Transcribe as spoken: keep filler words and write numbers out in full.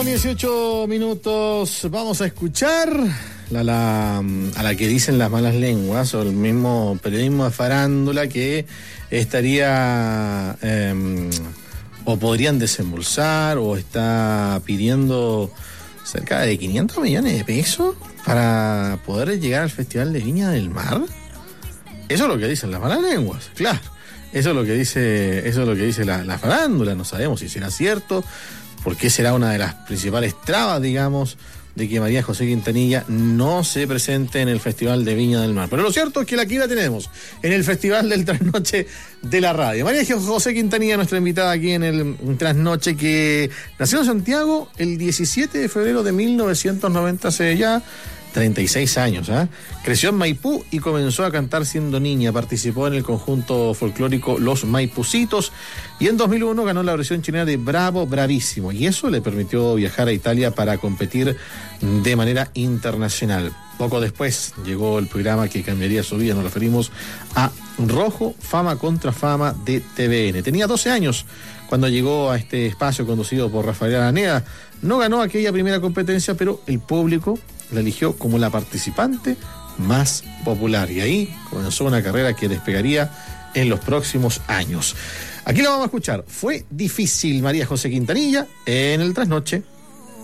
dieciocho minutos, vamos a escuchar la, la, a la que dicen las malas lenguas, o el mismo periodismo de farándula, que estaría eh, o podrían desembolsar o está pidiendo cerca de quinientos millones de pesos para poder llegar al Festival de Viña del Mar. Eso es lo que dicen las malas lenguas, claro. Eso es lo que dice, eso es lo que dice la, la farándula. No sabemos si será cierto, porque será una de las principales trabas, digamos, de que María José Quintanilla no se presente en el Festival de Viña del Mar. Pero lo cierto es que aquí la tenemos, en el Festival del Trasnoche de la Radio. María José Quintanilla, nuestra invitada aquí en el Trasnoche, que nació en Santiago el diecisiete de febrero de mil novecientos noventa, hace ya treinta y seis años, ¿eh? Creció en Maipú y comenzó a cantar siendo niña. Participó en el conjunto folclórico Los Maipucitos y en dos mil uno ganó la versión chilena de Bravo Bravísimo, y eso le permitió viajar a Italia para competir de manera internacional. Poco después llegó el programa que cambiaría su vida. Nos referimos a Rojo, Fama contra Fama de T V N. Tenía doce años cuando llegó a este espacio conducido por Rafael Araneda. No ganó aquella primera competencia, pero el público la eligió como la participante más popular, y ahí comenzó una carrera que despegaría en los próximos años. Aquí la vamos a escuchar. Fue difícil, María José Quintanilla, en el Trasnoche